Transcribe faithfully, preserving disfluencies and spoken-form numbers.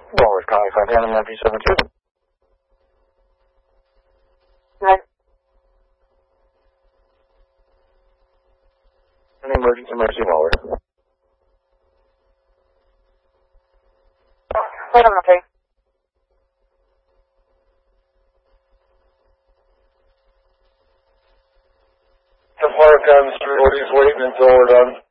Forward, calling five Phantom nine three seven two. Right. An emergency, emergency forward. Wait on the three. The park on the street, he's waiting until we're done.